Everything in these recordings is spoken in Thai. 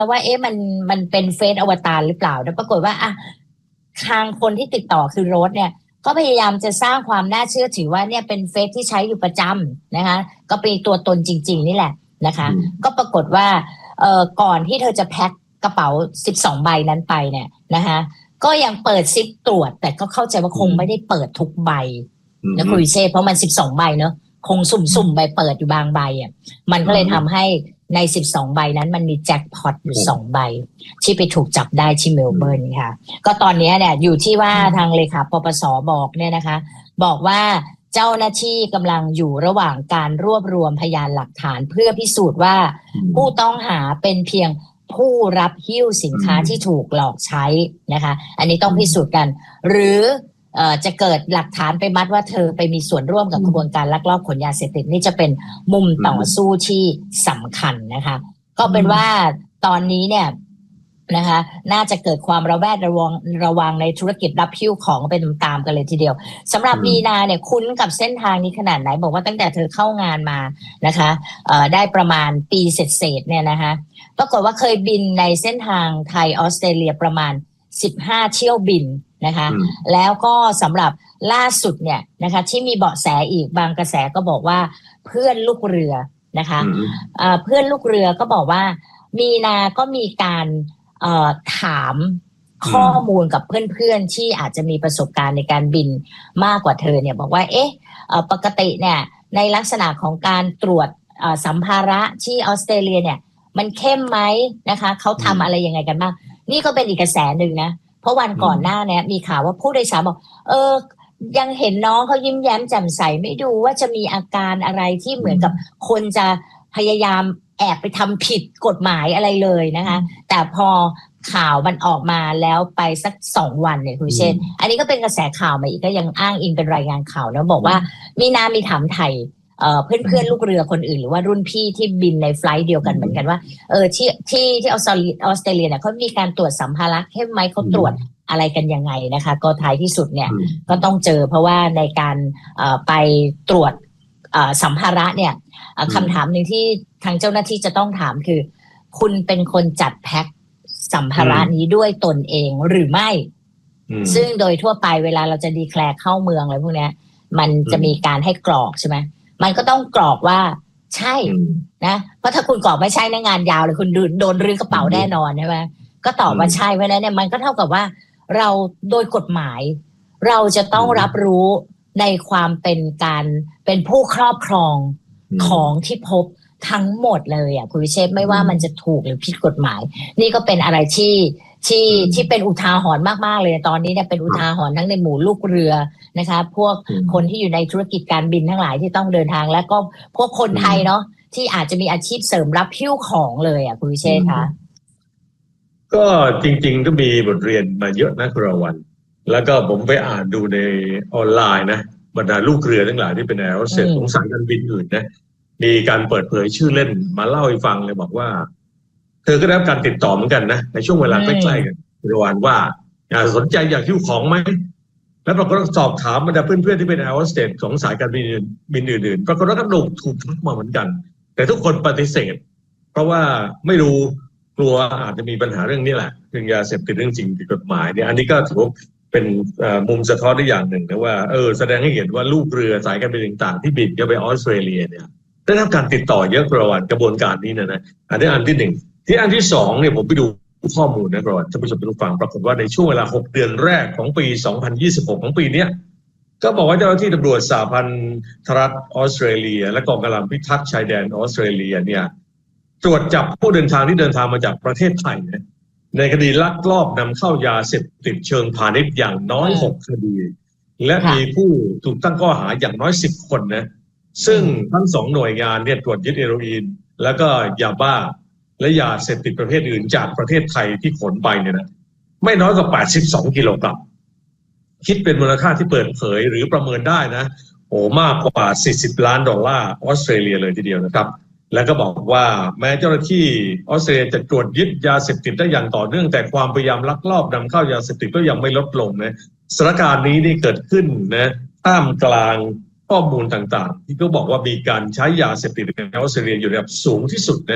ว่าเอ๊ะมันเป็นเฟซอวตารหรือเปล่าแล้วปรากฏว่าอ่ะทางคนที่ติดต่อคือโรสเนี่ยก็พยายามจะสร้างความน่าเชื่อถือว่าเนี่ยเป็นเฟซที่ใช้อยู่ประจำนะคะก็เป็นตัวตนจริงๆนี่แหละนะคะก็ปรากฏว่าก่อนที่เธอจะแพ็คกระเป๋า12ใบนั้นไปเนี่ยนะคะก็ยังเปิดซิปตรวจแต่ก็เข้าใจว่าคงไม่ได้เปิดทุกใบนะคุณวิเชษเพราะมัน12ใบเนอะคงสุ่มๆใบเปิดอยู่บางใบอ่ะมันก็เลยทำให้ใน12ใบนั้นมันมีแจ็คพอตอยู่2ใบที่ไปถูกจับได้ที่เมลเบิร์นค่ะก็ตอนนี้เนี่ยอยู่ที่ว่าทางเลขาปปสบอกเนี่ยนะคะบอกว่าเจ้าหน้าที่กำลังอยู่ระหว่างการรวบรวมพยานหลักฐานเพื่อพิสูจน์ว่าผู้ต้องหาเป็นเพียงผู้รับหิ้วสินค้าที่ถูกหลอกใช้นะคะอันนี้ต้องพิสูจน์กันหรือจะเกิดหลักฐานไปมัดว่าเธอไปมีส่วนร่วมกับกระบวนการลักลอบขนยาเสพติดนี่จะเป็นมุมต่อสู้ที่สำคัญนะคะก็เป็นว่าตอนนี้เนี่ยนะคะน่าจะเกิดความระแวดระวังในธุรกิจรับหิ้วของเป็นตามกันเลยทีเดียวสำหรับมีนาเนี่ยคุ้นกับเส้นทางนี้ขนาดไหนบอกว่าตั้งแต่เธอเข้างานมานะคะได้ประมาณปีเศษเนี่ยนะคะปรากฏว่าเคยบินในเส้นทางไทยออสเตรเลียประมาณ15เที่ยวบินนะคะแล้วก็สำหรับล่าสุดเนี่ยนะคะที่มีเบาะแสอีกบางกระแสก็บอกว่าเพื่อนลูกเรือนะคะเพื่อนลูกเรือก็บอกว่ามีนาก็มีการถามข้อมูลกับเพื่อนๆที่อาจจะมีประสบการณ์ในการบินมากกว่าเธอเนี่ยบอกว่าเอ๊ะปกติเนี่ยในลักษณะของการตรวจสัมภาระที่ออสเตรเลียเนี่ยมันเข้มไหมนะคะเขาทำอะไรยังไงกันบ้างนี่ก็เป็นอีกกระแสหนึ่งนะเพราะวันก่อนหน้าเนี่ยมีข่าวว่าผู้โดยสารบอกยังเห็นน้องเขายิ้มแย้มแจ่มใสไม่ดูว่าจะมีอาการอะไรที่เหมือนกับคนจะพยายามแอบไปทำผิดกฎหมายอะไรเลยนะคะแต่พอข่าวมันออกมาแล้วไปสัก2วันเนี่ยคุณเชษอันนี้ก็เป็นกระแสข่าวมาอีกก็ยังอ้างอิงเป็นรายงานข่าวนะบอกว่ามีถามไทยเพื่อนลูกเรือคนอื่นหรือว่ารุ่นพี่ที่บินในไฟลท์เดียวกันเหมือนกันว่าที่ออสเตรเลียเนี่ยเขามีการตรวจสัมภาระเข้มไหมเขาตรวจอะไรกันยังไงนะคะก็ท้ายที่สุดเนี่ยก็ต้องเจอเพราะว่าในการไปตรวจสัมภาระเนี่ยคำถามหนึ่งที่ทางเจ้าหน้าที่จะต้องถามคือคุณเป็นคนจัดแพ็คสัมภาระนี้ด้วยตนเองหรือไม่ซึ่งโดยทั่วไปเวลาเราจะดีแคลร์เข้าเมืองอะไรพวกนี้มันจะมีการให้กรอกใช่ไหมมันก็ต้องกรอกว่าใช่นะเพราะถ้าคุณกรอกไม่ใช่ในงานยาวเลยคุณโดนรื้อกระเป๋าแน่นอนใช่ไหมก็ตอบว่าใช่เพราะนั้นเนี่ยมันก็เท่ากับว่าเราโดยกฎหมายเราจะต้องรับรู้ในความเป็นผู้ครอบครองของที่พบทั้งหมดเลยอ่ะคุณวิเชษไม่ว่ามันจะถูกหรือผิดกฎหมายนี่ก็เป็นอะไรที่เป็นอุทาหรณ์มากๆเลยตอนนี้เนี่ยเป็นอุทาหรณ์ทั้งในหมู่ลูกเรือนะคะพวกคนที่อยู่ในธุรกิจการบินทั้งหลายที่ต้องเดินทางและก็พวกคนไทยเนาะที่อาจจะมีอาชีพเสริมรับหิ้วของเลยอ่ะคุณวิเชษคะก็จริงๆก็มีบทเรียนมาเยอะนะคุณรวันแล้วก็ผมไปอ่านดูในออนไลน์นะบรรดาลูกเรือทั้งหลายที่เป็นแอร์โฮสเตสของสายการบินอื่นนะมีการเปิดเผยชื่อเล่นมาเล่าให้ฟังเลยบอกว่าเธอก็ได้รับการติดต่อเหมือนกันนะในช่วงเวลาใกล้ๆกันระหว่างว่าสนใจอยากหิ้วของไหมแล้วเราก็สอบถามบรรดาเพื่อนๆที่เป็นแอร์โฮสเตสของสายการบินอื่นปรากฏว่าก็ถูกทักมาเหมือนกันแต่ทุกคนปฏิเสธเพราะว่าไม่รู้กลัวอาจจะมีปัญหาเรื่องนี้แหละเรื่องยาเสพติดเรื่องจริงผิดกฎหมายเนี่ยอันนี้ก็ถือว่าเป็นมุมสะท้อนได้อย่างหนึ่งนะว่าแสดงให้เห็นว่าลูกเรือสายการบินต่างๆที่บินเข้าไปออสเตรเลียเนี่ยได้รับการติดต่อเยอะประวัติกระบวนการนี้นะอันนี้อันที่หนึ่งที่อันที่สองเนี่ยผมไปดูข้อมูลนะประวัติท่านผู้ชมทุกฟังปรากฏว่าในช่วงเวลา6 เดือนแรกของปี2026ของปีนี้ก็บอกว่าเจ้าหน้าที่ตำรวจสหพันธรัฐออสเตรเลียและกองกำลังพิทักษ์ชายแดนออสเตรเลียเนี่ยตรวจจับผู้เดินทางที่เดินทางมาจากประเทศไทยนะในคดีลักลอบนำเข้ายาเสพติดเชิงพาณิชย์อย่างน้อย6 คดีและมีผู้ถูกตั้งข้อหาอย่างน้อย10 คนนะซึ่งทั้ง2 หน่วยงานเนี่ยตรวจยึดเฮโรอีนแล้วก็ยาบ้าและยาเสพติดประเภทอื่นจากประเทศไทยที่ขนไปเนี่ยนะไม่น้อยกว่า82 กิโลกรัมคิดเป็นมูลค่าที่เปิดเผยหรือประเมินได้นะมากกว่า$40 ล้านออสเตรเลียเลยทีเดียวนะครับแล้วก็บอกว่าแม้เจ้าหน้าที่ออสเตรเลียจะตรวจยึดยาเสพติดได้อย่างต่อเนื่องแต่ความพยายามลักลอบนำเข้ายาเสพติดก็ยังไม่ลดลงนะสถานการณ์นี้นี่เกิดขึ้นนะท่ามกลางข้อมูลต่างๆที่เขาบอกว่ามีการใช้ยาเสพติดในออสเตรเลียอยู่ในระดับสูงที่สุดนะ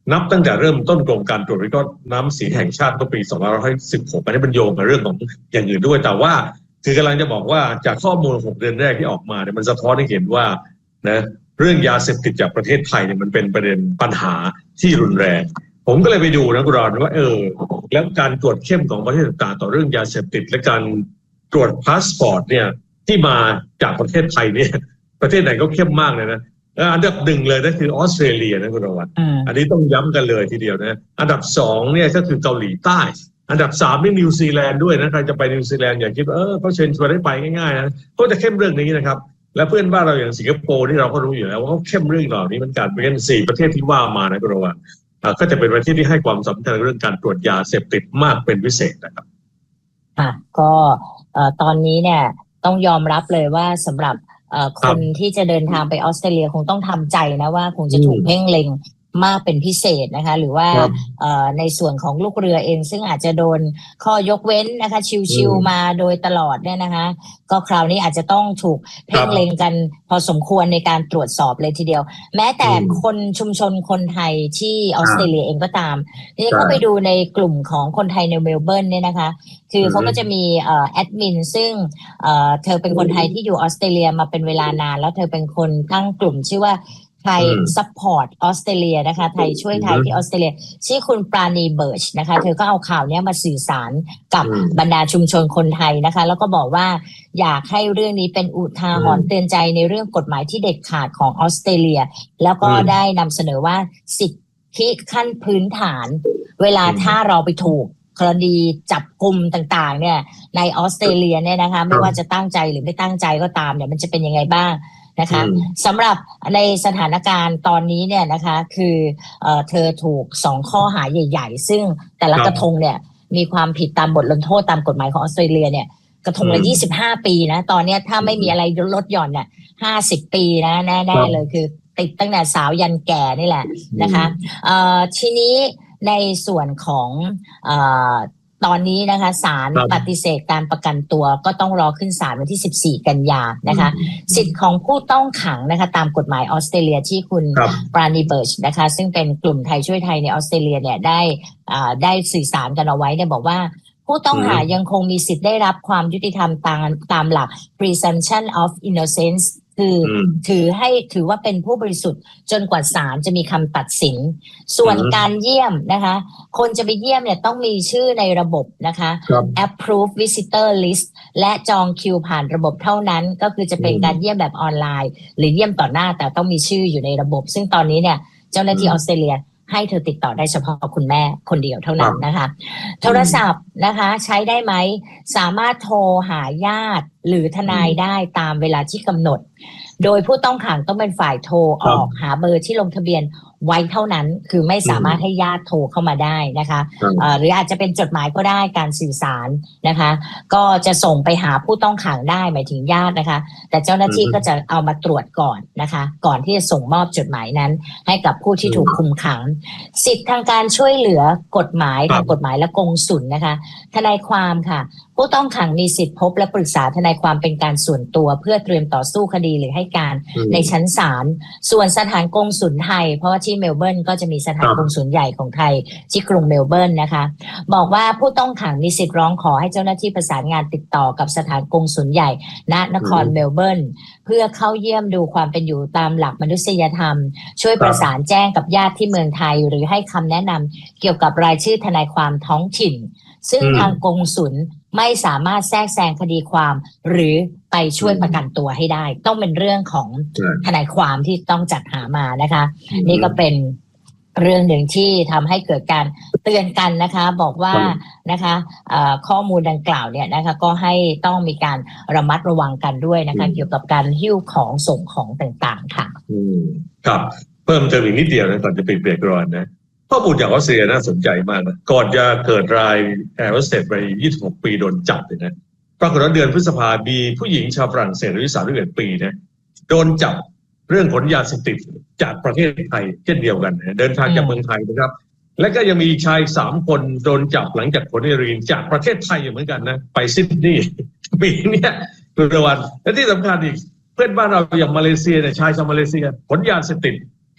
นับตั้งแต่เริ่มต้นโครงการตรวจวิเคราะห์น้ำเสียแห่งชาติเมื่อปี2516อันนี้เป็นโยงกับเรื่องของอย่างอื่นด้วยแต่ว่าคือกำลังจะบอกว่าจากข้อมูล6เดือนแรกที่ออกมาเนี่ยมันสะท้อนให้เห็นว่านะเรื่องยาเสพติดจากประเทศไทยเนี่ยมันเป็นประเด็นปัญหาที่รุนแรงผมก็เลยไปดูนะคุณรอนว่าแล้วการตรวจเข้มของประเทศต่างๆต่อเรื่องยาเสพติดและการตรวจพาสปอร์ตเนี่ยที่มาจากประเทศไทยเนี่ยประเทศไหนก็เข้มมากเลยนะอันดับหนึ่งเลยนั่นคือออสเตรเลียนะคุณรอนอันนี้ต้องย้ำกันเลยทีเดียวนะอันดับ2เนี่ยก็คือเกาหลีใต้อันดับ3นี่นิวซีแลนด์ด้วยนะใครจะไปนิวซีแลนด์อย่าคิดว่าเขาเชิญชวนให้ไปง่ายๆนะเขาจะเข้มเรื่องนี้นะครับและเพื่อนบ้านเราอย่างสิงคโปร์ที่เราก็รู้อยู่แล้วว่าเขาเข้มเรื่องเหล่านี้เหมือนกันเป็น4ประเทศที่ว่ามานะคุณรอนก็จะเป็นประเทศที่ให้ความสำคัญเรื่องการตรวจยาเสพติดมากเป็นพิเศษนะครับค่ะก็ตอนนี้เนี่ยต้องยอมรับเลยว่าสำหรับคนที่จะเดินทางไปออสเตรเลียคงต้องทำใจนะว่าคงจะถูกเพ่งเล็งมากเป็นพิเศษนะคะหรือว่าในส่วนของลูกเรือเองซึ่งอาจจะโดนข้อยกเว้นนะคะชิวๆมาโดยตลอดเนี่ยนะคะก็คราวนี้อาจจะต้องถูกเพ่งเล็งกันพอสมควรในการตรวจสอบเลยทีเดียวแม้แต่คนชุมชนคนไทยที่ออสเตรเลียเองก็ตามนี่เขาไปดูในกลุ่มของคนไทยในเมลเบิร์นเนี่ยนะคะคือเขาก็จะมีแอดมินซึ่งเธอเป็นคนไทยที่อยู่ออสเตรเลียมาเป็นเวลานานแล้วเธอเป็นคนตั้งกลุ่มชื่อว่าไทยซัพพอร์ตออสเตรเลียนะคะไทยช่วยไทยที่ออสเตรเลียชื่อคุณปราณีเบิร์ชนะคะเธอก็เอาข่าวนี้มาสื่อสารกับบรรดาชุมชนคนไทยนะคะแล้วก็บอกว่าอยากให้เรื่องนี้เป็นอุทาหรณ์เตือนใจในเรื่องกฎหมายที่เด็ดขาดของออสเตรเลียแล้วก็ได้นำเสนอว่าสิทธิขั้นพื้นฐานเวลาถ้าเราไปถูกคดีจับกุมต่างๆเนี่ยในออสเตรเลียเนี่ยนะคะไม่ว่าจะตั้งใจหรือไม่ตั้งใจก็ตามเนี่ยมันจะเป็นยังไงบ้างนะคะสำหรับในสถานการณ์ตอนนี้เนี่ยนะคะคือเธอถูก2ข้อหาใหญ่ๆซึ่งแต่ละกระทงเนี่ยมีความผิดตามบทลงโทษตามกฎหมายของออสเตรเลียเนี่ยกระทงละ25 ปีนะตอนนี้ถ้าไม่มีอะไรลดหย่อนเนี่ย50 ปีนะแน่ๆเลยคือติดตั้งแต่สาวยันแก่นี่แหละนะคะทีนี้ในส่วนของตอนนี้นะคะศาลปฏิเสธการประกันตัวก็ต้องรอขึ้นศาลวันที่14 กันยายนนะคะสิทธิ์ของผู้ต้องขังนะคะตามกฎหมายออสเตรเลียที่คุณปราณีเบิร์ชนะคะซึ่งเป็นกลุ่มไทยช่วยไทยในออสเตรเลียเนี่ยได้สื่อสารกันเอาไว้เนี่ยบอกว่าผู้ต้องหายังคงมีสิทธิ์ได้รับความยุติธรรมตามหลัก presumption of innocence คือถือว่าเป็นผู้บริสุทธิ์จนกว่าศาลจะมีคำตัดสินส่วนการเยี่ยมนะคะคนจะไปเยี่ยมเนี่ยต้องมีชื่อในระบบนะคะ approve visitor list และจองคิวผ่านระบบเท่านั้นก็คือจะเป็นการเยี่ยมแบบออนไลน์หรือเยี่ยมต่อหน้าแต่ต้องมีชื่ออยู่ในระบบซึ่งตอนนี้เนี่ยเจ้าหน้าที่ออสเตรเลียให้เธอติดต่อได้เฉพาะคุณแม่คนเดียวเท่านั้นนะคะโทรศัพท์นะคะใช้ได้ไหมสามารถโทรหาญาติหรือทนายได้ตามเวลาที่กำหนดโดยผู้ต้องขังต้องเป็นฝ่ายโทรออกหาเบอร์ที่ลงทะเบียนไว้เท่านั้นคือไม่สามารถให้ญาติโทรเข้ามาได้นะคะหรืออาจจะเป็นจดหมายก็ได้การสื่อสารนะคะก็จะส่งไปหาผู้ต้องขังได้หมายถึงญาตินะคะแต่เจ้าหน้าที่ก็จะเอามาตรวจก่อนนะคะก่อนที่จะส่งมอบจดหมายนั้นให้กับผู้ที่ถูกคุมขังสิทธิทางการช่วยเหลือกฎหมายทางกฎหมายและกงสุลนะคะทนายความค่ะผู้ต้องขังมีสิทธิพบและปรึกษาทนายความเป็นการส่วนตัวเพื่อเตรียมต่อสู้คดีหรือให้การในชั้นศาลส่วนสถานกงสุลไทยเพราะว่าที่เมลเบิร์นก็จะมีสถานกงสุลใหญ่ของไทยที่กรุงเมลเบิร์นนะคะบอกว่าผู้ต้องขังมีสิทธิ์ร้องขอให้เจ้าหน้าที่ประสานงานติดต่อกับสถานกงสุลใหญ่ณนครเมลเบิร์นเพื่อเข้าเยี่ยมดูความเป็นอยู่ตามหลักมนุษยธรรมช่วยประสานแจ้งกับญาติที่เมืองไทยหรือให้คำแนะนำเกี่ยวกับรายชื่อทนายความท้องถิ่นซึ่งทางกงสุลไม่สามารถแทรกแซงคดีความหรือไปช่วยประกันตัวให้ได้ต้องเป็นเรื่องของทนายความที่ต้องจัดหามานะคะนี่ก็เป็นเรื่องหนึ่งที่ทำให้เกิดการเตือนกันนะคะบอกว่านะคะข้อมูลดังกล่าวเนี่ยนะคะก็ให้ต้องมีการระมัดระวังกันด้วยนะคะเกี่ยวกับการหิ้วของส่งของต่างๆค่ะครับเพิ่มเติมอีกนิดเดียวนะก่อนจะปิดเบรกก่อนนะข้อมูลจากออสเตรเลียน่าสนใจมากนะก่อนจะเกิดรายแอร์โฮสเตสไป26 ปีโดนจับเลยนะปรากฏว่าเดือนพฤษภาคมมีผู้หญิงชาวฝรั่งเศสอายุ31 ปีนะโดนจับเรื่องขนยาเสพติดจากประเทศไทยเช่นเดียวกันนะเดินทางจากเมืองไทยนะครับและก็ยังมีชาย3 คนโดนจับหลังจากขนเฮโรอีนจากประเทศไทยเหมือนกันนะไปซิดนีย์ปีนี้คุณระวันและที่สำคัญอีกเพื่อนบ้านเราอย่างมาเลเซียเนี่ยชายชาวมาเลเซียขนยาเสพติด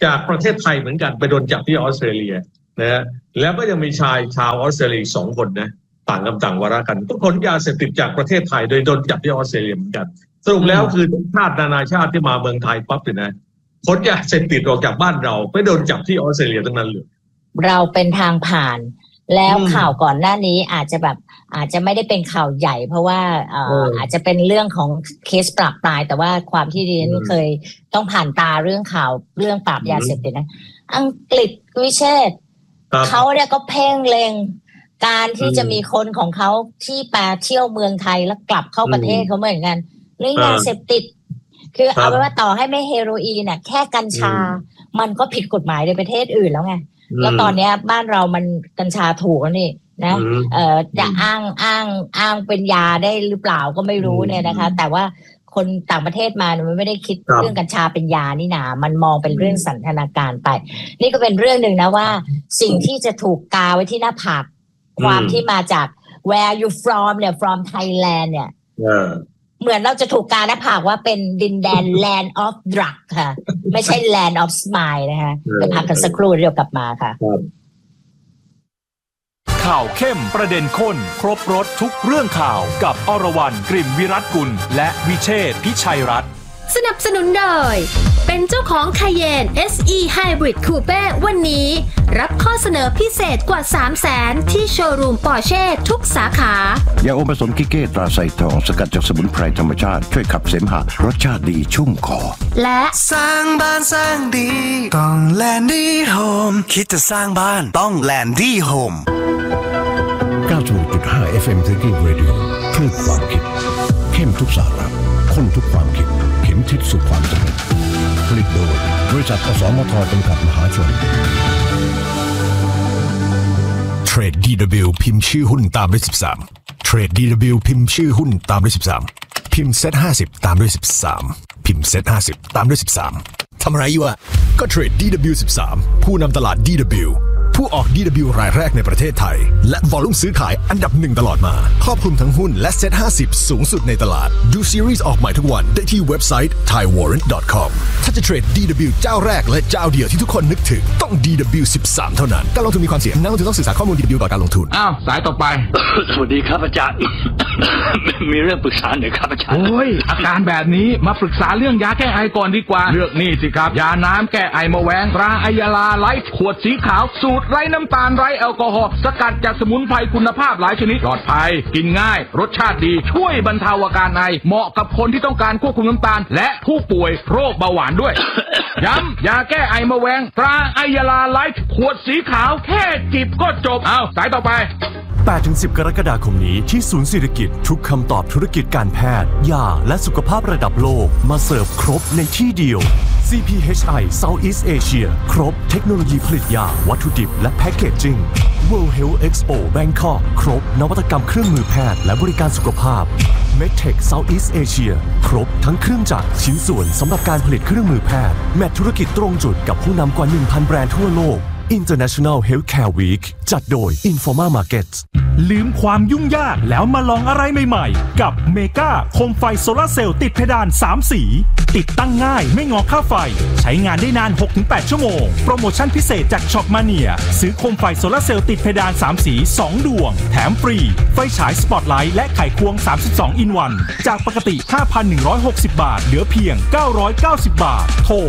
จากประเทศไทยเหมือนกันไปโดนจับที่ออสเตรเลียนะฮะแล้วก็ยังมีชายชาวออสเตรเลีย2 คนนะต่างกรรมต่างวาระกันก็ขนยาเสพติดจากประเทศไทยโดยโดนจับที่ออสเตรเลียเหมือนกันสรุปแล้วคือชาตินานาชาติที่มาเมืองไทยปั๊บเนี่ยนะขนยาเสพติดออกจากบ้านเราไปโดนจับที่ออสเตรเลียทั้งนั้นเลยเราเป็นทางผ่านแล้วข่าวก่อนหน้านี้อาจจะไม่ได้เป็นข่าวใหญ่เพราะว่าอาจจะเป็นเรื่องของเคสปราบตายแต่ว่าความที่ดิฉันเคยต้องผ่านตาเรื่องข่าวเรื่องปราบยาเสพติดนะอังกฤษวิเชษเขาเนี่ยก็เพ่งเล็งการที่จะมีคนของเขาที่ไปเที่ยวเมืองไทยแล้วกลับเข้าประเทศเขาเหมือนกันเรื่องยาเสพติดคือเอาเป็นว่าต่อให้ไม่เฮโรอีนน่ะแค่กัญชามันก็ผิดกฎหมายในประเทศอื่นแล้วไงแล้วตอนนี้บ้านเรามันกัญชาถูกแล้วนี่นะจะอ้างเป็นยาได้หรือเปล่าก็ไม่รู้เนี่ยนะคะแต่ว่าคนต่างประเทศมามันไม่ได้คิดเรื่องกัญชาเป็นยานี่นามันมองเป็นเรื่องสันทนาการไปนี่ก็เป็นเรื่องหนึ่งนะว่าสิ่งที่จะถูกกาไว้ที่หน้าผากความที่มาจาก where you from เนี่ย from Thailand เนี่ยเหมือนเราจะถูกกาหน้าผากว่าเป็นดินแดน land of drug ค่ะไม่ใช่ land of smile นะคะไปพักกันสักครู่เดี๋ยวกลับมาค่ะข่าวเข้มประเด็นข้นครบรสทุกเรื่องข่าวกับอรวรรณ กลิ่นวิรัตกุลและวิเชษฐ์พิชัยรัตน์สนับสนุนโดยเป็นเจ้าของ Cayenne SE Hybrid Coupe วันนี้รับข้อเสนอพิเศษกว่า 300,000 ที่โชว์รูม Porsche ทุกสาขายาอมผสมกิเก้ตราไซทองสกัดจากสมุนไพรธรรมชาติช่วยขับเสมหะรสชาติดีชุ่มคอและสร้างบ้านสร้างดีต้องแลนดี้โฮมคิดจะสร้างบ้านต้องแลนดี้โฮม 90.5 FM Thinking Radio คลื่นความคิดเข้มทุกสาระข้นทุกความคิดเข็มทิศสู่ความสำเร็จผลิตโดยบริษัทอสมทจำกัดมหาชนเทรด DW พิมพ์ชื่อหุ้นตามด้วย13เทรด DW พิมพ์ชื่อหุ้นตามด้วย13พิมพ์ Set 50ตามด้วย13พิมพ์ Set 50ตามด้วย13ทำอะไรอยู่อ่ะก็เทรด DW 13ผู้นำตลาด DWผู้ออก DW รายแรกในประเทศไทยและวอลุ่มซื้อขายอันดับ1ตลอดมาครอบคลุมทั้งหุ้นและเซ็ต50สูงสุดในตลาดดูซีรีส์ออกใหม่ทุกวันได้ที่เว็บไซต์ thaiwarrant.com ถ้าจะเทรด DW เจ้าแรกและเจ้าเดียวที่ทุกคนนึกถึงต้อง DW 13เท่านั้นการลงทุนมีความเสี่ยงนักลงทุนต้องศึกษาข้อมูล DW ก่อนการลงทุนอ้าวสายต่อไปสวัสดีครับอาจารย์ มีเรื่องปรึกษาหน่อยครับอาจารย์โอ้ยอาการแบบนี้มาปรึกษาเรื่องยาแก้ไอก่อนดีกว่าเลือกนี่สิครับยาน้ำแก้ไอมะแวงตราไอยาลาไลท์ขวดสีขาวสูตรไร้น้ำตาลไร้แอลกอฮอล์สกัดจากสมุนไพรคุณภาพหลายชนิดปลอดภัยกินง่ายรสชาติดีช่วยบรรเทาอาการไอเหมาะกับคนที่ต้องการควบคุมน้ำตาลและผู้ป่วยโรคเบาหวานด้วย ย้ำยาแก้ไอมะแวงตราไอยาลาไลท์ขวดสีขาวแค่จิบก็จบเอาสายต่อไป 8-10 กรกฎาคมนี้ที่ศูนย์เศรษฐกิจทุกคำตอบธุรกิจการแพทย์ยาและสุขภาพระดับโลกมาเสิร์ฟครบในที่เดียว CPHI Southeast Asia ครบเทคโนโลยีผลิตยาวัตถุดิบและแพคเกจจิ้ง World Health Expo Bangkok ครบนวัตกรรมเครื่องมือแพทย์และบริการสุขภาพ MedTech Southeast Asia ครบทั้งเครื่องจักรชิ้นส่วนสำหรับการผลิตเครื่องมือแพทย์แมทธุรกิจตรงจุดกับผู้นำกว่า 1,000 แบรนด์ทั่วโลกInternational Healthcare Week จัดโดย Informa Markets ลืมความยุ่งยากแล้วมาลองอะไรใหม่ๆกับเมกาโคมไฟโซลาร์เซลล์ติดเพดาน3สีติดตั้งง่ายไม่งอค่าไฟใช้งานได้นาน 6-8 ชั่วโมงโปรโมชั่นพิเศษจากช็อปมาเนียซื้อโคมไฟโซลาร์เซลล์ติดเพดาน3สี2ดวงแถมฟรีไฟฉายสปอตไลท์และไขควง32อินวันจากปกติ 5,160 บาทเหลือเพียง990 บาทโทร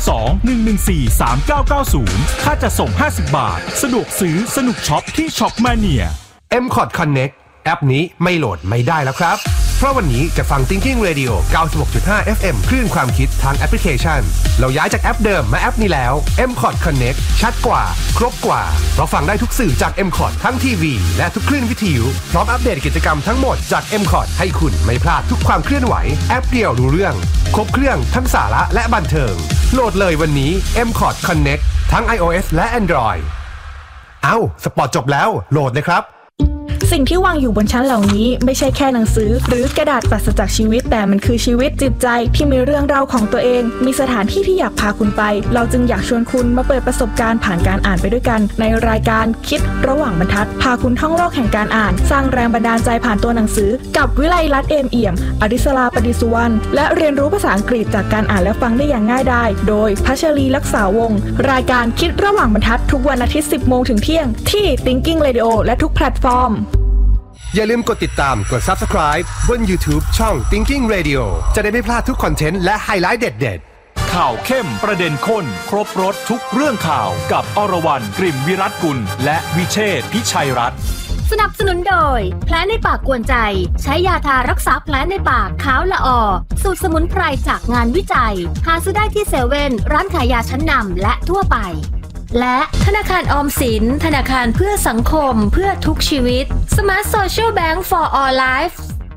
02-114-3990 ค่าจัดส่ง50 บาทสะดวกซื้อสนุกช็อปที่ช็อปมาเนีย MCOT Connect แอปนี้ไม่โหลดไม่ได้แล้วครับเพราะวันนี้จะฟัง Thinking Radio 96.5 FM คลื่นความคิดทางแอปพลิเคชันเราย้ายจากแอปเดิมมาแอปนี้แล้ว MCOT Connect ชัดกว่าครบกว่าเพราะฟังได้ทุกสื่อจาก MCOT ทั้งทีวีและทุกคลื่นวิทยุพร้อมอัปเดตกิจกรรมทั้งหมดจาก MCOT ให้คุณไม่พลาดทุกความเคลื่อนไหวแอปเดียวรู้เรื่องครบเครื่องทั้งสาระและบันเทิงโหลดเลยวันนี้ MCOT Connect ทั้ง iOS และ Android สปอร์ตจบแล้วโหลดเลยครับสิ่งที่วางอยู่บนชั้นเหล่านี้ไม่ใช่แค่หนังสือหรือกระดาษปราศจากชีวิตแต่มันคือชีวิตจิตใจที่มีเรื่องราวของตัวเองมีสถานที่ที่อยากพาคุณไปเราจึงอยากชวนคุณมาเปิดประสบการณ์ผ่านการอ่านไปด้วยกันในรายการคิดระหว่างบรรทัดพาคุณท่องโลกแห่งการอ่านสร้างแรงบันดาลใจผ่านตัวหนังสือกับวิไลรัตน์เอมเอี่ยมอดิศราปดิสุวรรณและเรียนรู้ภาษาอังกฤษจากการอ่านและฟังได้อย่างง่ายดายโดยพัชรีรักษาวงศ์รายการคิดระหว่างบรรทัดทุกวันอาทิตย์ 10 โมงถึงเที่ยงที่ Thinking Radio และทุกแพลตฟอร์มอย่าลืมกดติดตามกด Subscribe บน YouTube ช่อง Thinking Radio จะได้ไม่พลาดทุกคอนเทนต์และไฮไลท์เด็ดๆข่าวเข้มประเด็นข้นครบรสทุกเรื่องข่าวกับอรวรรณ กลิ่นวิรัตกุลและวิเชษฐ์พิชัยรัตน์สนับสนุนโดยแผลในปากกวนใจใช้ยาทารักษาแผลในปากขาวละออสูตรสมุนไพรจากงานวิจัยหาซื้อได้ที่เซเว่นร้านขายยาชั้นนำและทั่วไปและธนาคารออมสินธนาคารเพื่อสังคมเพื่อทุกชีวิต Smart Social Bank for All Life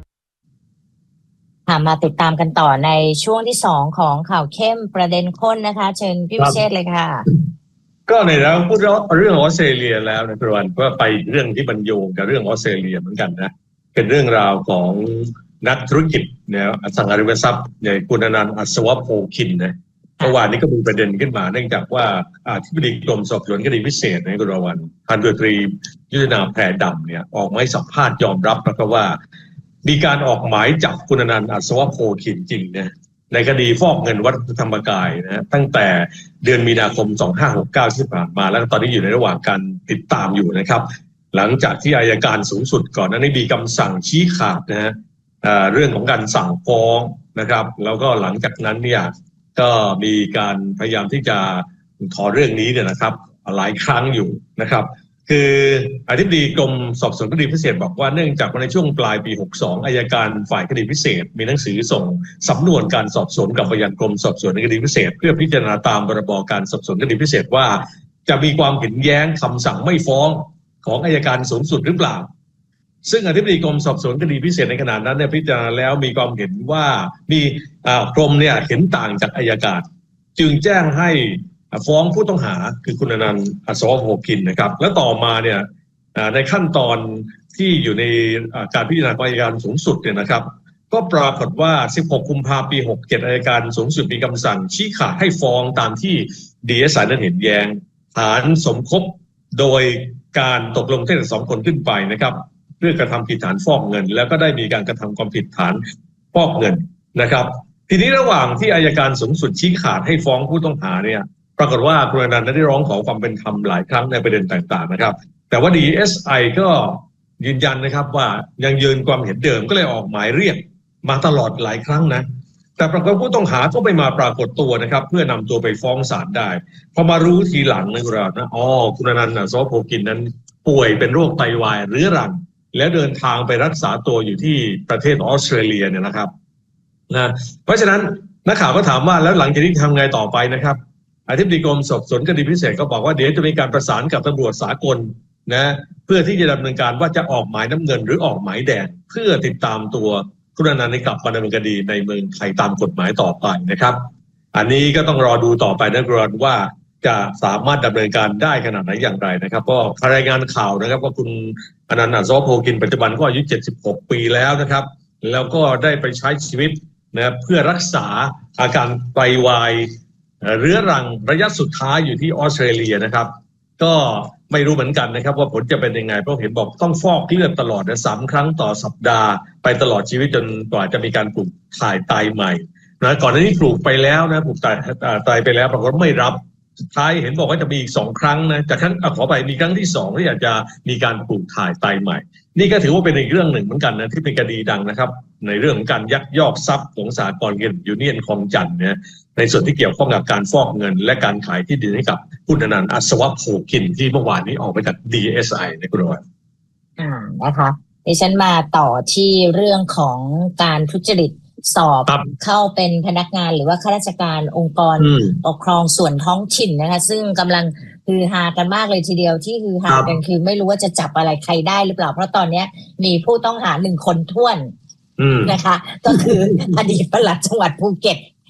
มาติดตามกันต่อในช่วงที่2ของข่าวเข้มประเด็นข้นนะคะเชิญพี่วิเชษฐ์เลยค่ะก็ในแล้วพูดเรื่องออสเตรเลียแล้วนะพี่วันก็ไปเรื่องที่บรรโยงกับเรื่องออสเตรเลียเหมือนกันนะเป็นเรื่องราวของนักธุรกิจเนี่ยอสังหาริมทรัพย์เนี่ยคุณอนันต์อัศวโพคินนะเมื่อวานนี้ก็มีประเด็นขึ้นมาเนื่องจากว่าอธิบดีกรมสอบสวนคดีพิเศษในกุลวันพันตรียุทธนาแพรดำเนี่ยออกมาให้สัมภาษณ์ยอมรับนะครับว่ามีการออกหมายจับคุณอนันต์อัศวโพคินจริงนะในคดีฟอกเงินวัดธรรมกายนะตั้งแต่เดือนมีนาคม2569ที่ผ่านมาแล้วตอนนี้อยู่ในระหว่างการติดตามอยู่นะครับหลังจากที่อัยการสูงสุดก่อนหน้านี้มีคำสั่งชี้ขาดนะฮะเรื่องของการสั่งฟ้องนะครับแล้วก็หลังจากนั้นเนี่ยก็มีการพยายามที่จะถอนเรื่องนี้เนี่ยนะครับหลายครั้งอยู่นะครับคืออธิบดีกรมสอบสวนคดีพิเศษบอกว่าเนื่องจากในช่วงปลายปี62อัยการฝ่ายคดีพิเศษมีหนังสือส่งสำนวนการสอบสวนกับไปยังกรมสอบสวนคดีพิเศษเพื่อพิจารณาตามพรบการสอบสวนคดีพิเศษว่าจะมีความเห็นแย้งคำสั่งไม่ฟ้องของอัยการสูงสุดหรือเปล่าซึ่งอธิบดีกรมสอบสวนคดีพิเศษในขณะนั้นเนี่ยพิจารณาแล้วมีความเห็นว่ามีกรมเนี่ยเห็นต่างจากอัยการจึงแจ้งให้ฟ้องผู้ต้องหาคือคุณอนันต์อัศวโพคินนะครับแล้วต่อมาเนี่ยในขั้นตอนที่อยู่ในการพิจารณาของอัยการสูงสุดเนี่ยนะครับก็ปรากฏว่า16กุมภาพันธ์ปี67อัยการสูงสุดมีคำสั่งชี้ขาดให้ฟ้องตามที่ DSI นั้นเห็นแย้งฐานสมคบโดยการตกลงตั้งแต่2คนขึ้นไปนะครับเพื่อกระทำผิดฐานฟอกเงินแล้วก็ได้มีการกระทำความผิดฐานฟอกเงินนะครับทีนี้ระหว่างที่อัยการสูงสุดชี้ขาดให้ฟ้องผู้ต้องหาเนี่ยปรากฏว่าคุณอนันต์ได้ร้องขอความเป็นธรรมหลายครั้งในประเด็นต่างๆนะครับแต่ว่า DSI ก็ยืนยันนะครับว่ายังยืนความเห็นเดิมก็เลยออกหมายเรียกมาตลอดหลายครั้งนะแต่ปรากฏผู้ต้องหาก็ไม่มาปรากฏตัวนะครับเพื่อนำตัวไปฟ้องศาลได้พอมารู้ทีหลังนะครับนะคุณอนันต์อัศวโพคินนั้นป่วยเป็นโรคไตวายเรื้อรังแล้วเดินทางไปรักษาตัวอยู่ที่ประเทศออสเตรเลียเนี่ยนะครับนะเพราะฉะนั้นนักข่าวก็ถามว่าแล้วหลังจากนี้ทำไงต่อไปนะครับอธิบดีกรมสอบสวนคดีพิเศษก็บอกว่าเดี๋ยวจะมีการประสานกับตำรวจสากลนะเพื่อที่จะดำเนินการว่าจะออกหมายน้ำเงินหรือออกหมายแดงเพื่อติดตามตัวคุณอนันต์กลับมาดำเนินคดีในเมืองไทยตามกฎหมายต่อไปนะครับอันนี้ก็ต้องรอดูต่อไปนะครับว่าจะสามารถดำเนินการได้ขนาดไหนอย่างไรนะครับก็รายงานข่าวนะครับว่าคุณอนันต์อัศวโพคินปัจจุบันก็อายุ76ปีแล้วนะครับแล้วก็ได้ไปใช้ชีวิตนะเพื่อรักษาอาการไตวายเรื้อรังระยะสุดท้ายอยู่ที่ออสเตรเลียนะครับก็ไม่รู้เหมือนกันนะครับว่าผลจะเป็นยังไงเพราะเห็นบอกต้องฟอกเลือดตลอดนะ3 ครั้งต่อสัปดาห์ไปตลอดชีวิตจนกว่าจะมีการปลูกถ่ายไตใหม่นะก่อนหน้านี้ปลูกไปแล้วนะปลูกไตไปแล้วปรากฏไม่รับสุดท้ายเห็นบอกว่าจะมีอีก2 ครั้งนะจากครั้งขอไปมีครั้งที่2ที่อาจจะมีการปลูกถ่ายไตใหม่นี่ก็ถือว่าเป็นอีกเรื่องหนึ่งเหมือนกันนะที่เป็นคดีดังนะครับในเรื่องของการยักยอกทรัพย์ของสหกรณ์เงินยูเนียนคลองจันทน์เนี่ยในส่วนที่เกี่ยวข้องกับการฟอกเงินและการขายที่ดินให้กับคุณอนันต์อัศวโพคินที่เมื่อวานนี้ออกไปจาก DSI ในกุลวัฒน์นะคะดิฉันมาต่อที่เรื่องของการทุจริตสอบเข้าเป็นพนักงานหรือว่าข้าราชการองค์กรปกครองส่วนท้องถิ่นนะคะซึ่งกำลังฮือฮากันมากเลยทีเดียวที่ฮือฮากันคือไม่รู้ว่าจะจับอะไรใครได้หรือเปล่าเพราะตอนนี้มีผู้ต้องหา1 คนท้วนนะคะก็คืออดีตปลัดจังหวัดภูเก็ต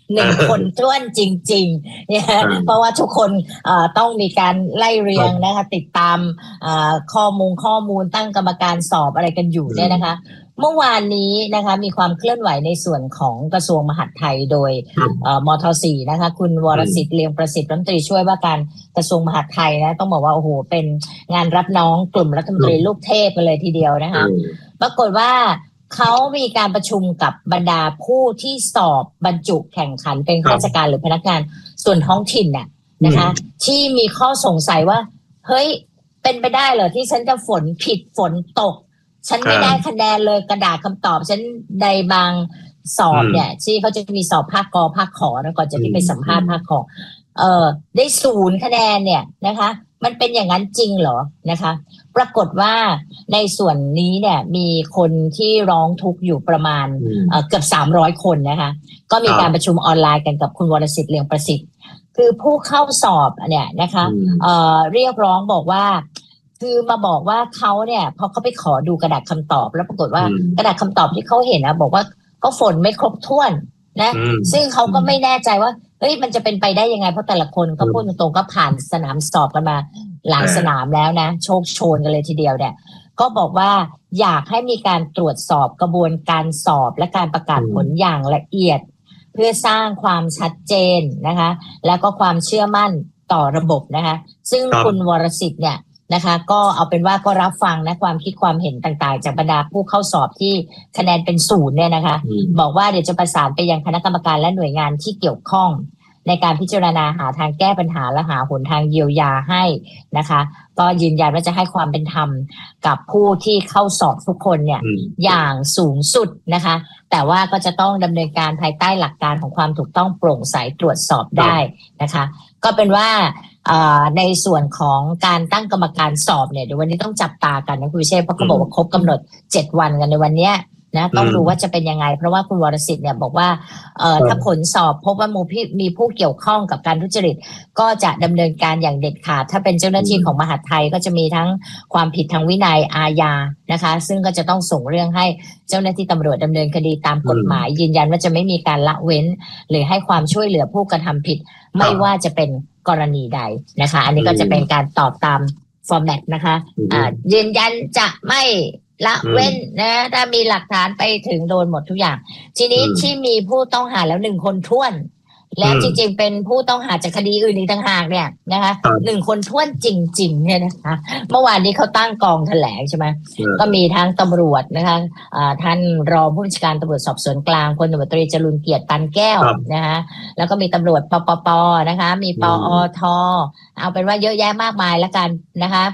1 คนท้วนจริงๆเนี่ยเพราะว่าทุกคนต้องมีการไล่เรียงนะคะติดตามข้อมูลตั้งกรรมการสอบอะไรกันอยู่เนี่ยนะคะเมื่อวานนี้นะคะมีความเคลื่อนไหวในส่วนของกระทรวงมหาดไทยโดยมท.4 นะคะคุณวรสิทธิ์เลียงประสิทธิ์รัฐมนตรีช่วยว่าการกระทรวงมหาดไทยนะต้องบอกว่าโอ้โหเป็นงานรับน้องกลุ่มรัฐมนตรีลูกเทพกันเลยทีเดียวนะคะปรากฏว่าเขามีการประชุมกับบรรดาผู้ที่สอบบรรจุแข่งขันเป็นข้าราชการหรือพนักงานส่วนท้องถิ่นน่ะนะคะที่มีข้อสงสัยว่าเฮ้ยเป็นไปได้เหรอที่ฉันจะฝนผิดฝนตกฉันไม่ได้คะแนนเลยกระดาษคำตอบฉันในบางสอบเนี่ยที่เขาจะมีสอบภาคกภาคขอนะก่อนจะที่ไปสัมภาษณ์ภาคขอได้0 คะแนนเนี่ยนะคะมันเป็นอย่างนั้นจริงเหรอนะคะปรากฏว่าในส่วนนี้เนี่ยมีคนที่ร้องทุกข์อยู่ประมาณเกือบ300 คนนะคะก็มีการประชุมออนไลน์กันกับคุณวรสิทธิ์เลียงประสิทธิ์คือผู้เข้าสอบเนี่ยนะคะเรียกร้องบอกว่าคือมาบอกว่าเขาเนี่ยพอเขาไปขอดูกระดาษคำตอบแล้วปรากฏว่ากระดาษคำตอบที่เขาเห็นนะบอกว่าก็ฝนไม่ครบถ้วนนะซึ่งเขาก็ไม่แน่ใจว่าเฮ้ยมันจะเป็นไปได้ยังไงเพราะแต่ละคนก็พูดตรงๆก็ผ่านสนามสอบกันมาหลายสนามแล้วนะโชคโชนกันเลยทีเดียวเนี่ยก็บอกว่าอยากให้มีการตรวจสอบกระบวนการสอบและการประกาศผลอย่างละเอียดเพื่อสร้างความชัดเจนนะคะแล้วก็ความเชื่อมั่นต่อระบบนะคะซึ่งคุณวรสิทธิ์เนี่ยนะคะก็เอาเป็นว่าก็รับฟังนะความคิดความเห็นต่างๆจากบรรดาผู้เข้าสอบที่คะแนนเป็น0เนี่ยนะคะบอกว่าเดี๋ยวจะประสานไปยังคณะกรรมการและหน่วยงานที่เกี่ยวข้องในการพิจารณาหาทางแก้ปัญหาและหาหนทางเยียวยาให้นะคะก็ยืนยันว่าจะให้ความเป็นธรรมกับผู้ที่เข้าสอบทุกคนเนี่ยอย่างสูงสุดนะคะแต่ว่าก็จะต้องดำเนินการภายใต้หลักการของความถูกต้องโปร่งใสตรวจสอบได้นะคะก็เป็นว่าในส่วนของการตั้งกรรมการสอบเนี่ยเดี๋ยววันนี้ต้องจับตากันนะคุณวิเชษเพราะเขาบอกว่าครบกำหนด7 วันกันในวันนี้นะต้องดูว่าจะเป็นยังไงเพราะว่าคุณวรสิทธิ์เนี่ยบอกว่าถ้าผลสอบพบว่ามีผู้เกี่ยวข้องกับการทุจริตก็จะดำเนินการอย่างเด็ดขาดถ้าเป็นเจ้าหน้าที่ของมหาดไทยก็จะมีทั้งความผิดทางวินัยอาญานะคะซึ่งก็จะต้องส่งเรื่องให้เจ้าหน้าที่ตำรวจดำเนินคดีตามกฎหมายยืนยันว่าจะไม่มีการละเว้นหรือให้ความช่วยเหลือผู้กระทำผิดไม่ว่าจะเป็นกรณีใดนะคะอันนี้ก็จะเป็นการตอบตามฟอร์แมตนะคะยืนยันจะไม่ละเว้นนะถ้ามีหลักฐานไปถึงโดนหมดทุกอย่างทีนี้ที่มีผู้ต้องหาแล้ว1 คนท้วนแล้วจริงๆเป็นผู้ต้องหาจากคดีอื่นอีกต่างหากเนี่ยนะคะ1 คนท้วนจริงๆเนี่ยนะคะเมื่อวานนี้เขาตั้งกองแถลงใช่ไหมก็มีทั้งตำรวจนะคะท่านรองผู้บัญชาการตำรวจสอบสวนกลางพลตำรวจตรีจรุลเกียรติตันแก้วนะคะแล้วก็มีตำรวจปปนะคะมีปอทเอาเป็นว่าเยอะแยะมากมายแล้วกันนะคะ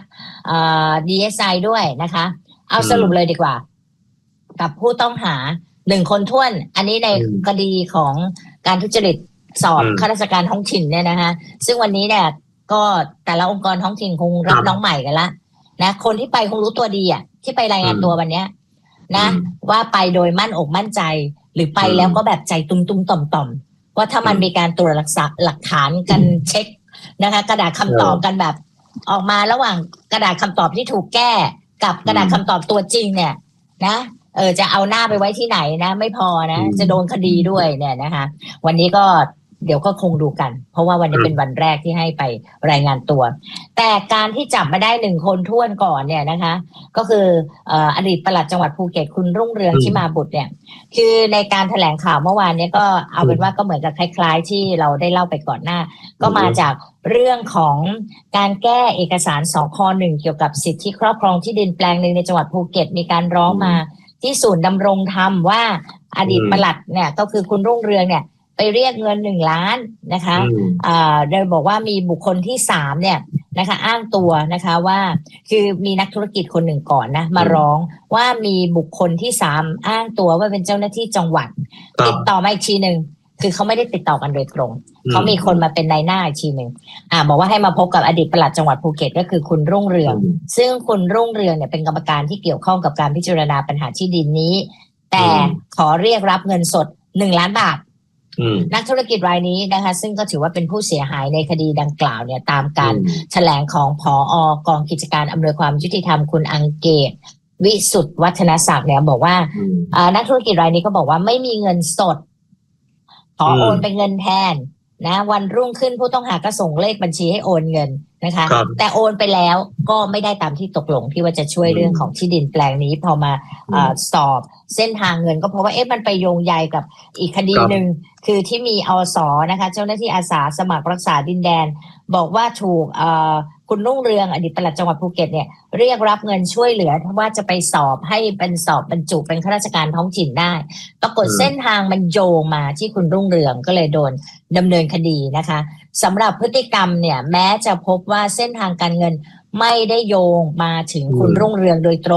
DSI ด้วยนะคะเอาสรุปเลยดีกว่ากับผู้ต้องหา1 คนท้วนอันนี้ในคดีของการทุจริตสอบข้าราชการท้องถิ่นเนี่ยนะคะซึ่งวันนี้เนี่ยก็แต่ละองค์กรท้องถิ่นคงรับน้องใหม่กันละนะคนที่ไปคงรู้ตัวดีอ่ะที่ไปรายงานตัววันนี้นะว่าไปโดยมั่นอกมั่นใจหรือไปแล้วก็แบบใจตุ้มๆต่อมๆว่าถ้ามันมีการตรวจหลักฐานกันเช็คนะคะกระดาษคำตอบกันแบบออกมาระหว่างกระดาษคำตอบที่ถูกแก้กับกระดาษคำตอบตัวจริงเนี่ยนะจะเอาหน้าไปไว้ที่ไหนนะไม่พอนะจะโดนคดีด้วยเนี่ยนะคะวันนี้ก็เดี๋ยวก็คงดูกันเพราะว่าวันนี้เป็นวันแรกที่ให้ไปรายงานตัวแต่การที่จับมาได้1 คนท้วนก่อนเนี่ยนะคะก็คืออดีตปลัดจังหวัดภูเก็ตคุณรุ่งเรืองชิมาบุตรเนี่ยคือในการแถลงข่าวเมื่อวานนี้ก็เอาเป็นว่าก็เหมือนกับคล้ายๆที่เราได้เล่าไปก่อนหน้าก็มาจากเรื่องของการแก้เอกสาร2 ข้อ 1เกี่ยวกับสิทธิครอบครองที่ดินแปลงหนึ่งในจังหวัดภูเก็ตมีการร้องมาที่ศูนย์ดำรงธรรมว่าอดีตปลัดเนี่ยก็คือคุณรุ่งเรืองเนี่ยไปเรียกเงิน1 ล้านนะคะโดยบอกว่ามีบุคคลที่3เนี่ยนะคะอ้างตัวนะคะว่าคือมีนักธุรกิจคนหนึ่งก่อนนะมาร้องว่ามีบุคคลที่3อ้างตัวว่าเป็นเจ้าหน้าที่จังหวัดติดต่อมาอีกทีนึงคือเขาไม่ได้ติดต่อกันโดยตรงเขามีคนมาเป็นนายหน้าอีกทีนึงบอกว่าให้มาพบกับอดีตปลัดจังหวัดภูเก็ตก็คือคุณรุ่งเรืองซึ่งคุณรุ่งเรืองเนี่ยเป็นกรรมการที่เกี่ยวข้องกับการพิจารณาปัญหาที่ดินนี้แต่ขอเรียกรับเงินสด1 ล้านบาทนักธุรกิจรายนี้นะคะซึ่งก็ถือว่าเป็นผู้เสียหายในคดีดังกล่าวเนี่ยตามการแถลงของผอกองกิจการอำนวยความยุติธรรมคุณอังเกตวิสุทธิ์วัฒนศักดิ์เนี่ยบอกว่านักธุรกิจรายนี้ก็บอกว่าไม่มีเงินสดขอโอนไปเงินแทนนะวันรุ่งขึ้นผู้ต้องหาก็ส่งเลขบัญชีให้โอนเงินนะคะแต่โอนไปแล้วก็ไม่ได้ตามที่ตกลงที่ว่าจะช่วยเรื่องของที่ดินแปลงนี้พอมาสอบเส้นทางเงินก็เพราะว่ามันไปโยงใยกับอีกคดีหนึ่งคือที่มีอส.นะคะเจ้าหน้าที่อาสาสมัครรักษาดินแดนบอกว่าถูกคุณรุ่งเรืองอดีตปลัดจังหวัดภูเก็ตเนี่ยเรียกรับเงินช่วยเหลือเพราะว่าจะไปสอบให้เป็นสอบบรรจุเป็นข้าราชการท้องถิ่นได้ปรากฏเส้นทางมันโยงมาที่คุณรุ่งเรืองก็เลยโดนดำเนินคดีนะคะสำหรับพฤติกรรมเนี่ยแม้จะพบว่าเส้นทางการเงินไม่ได้โยงมาถึงคุณรุ่งเรืองโดยตรง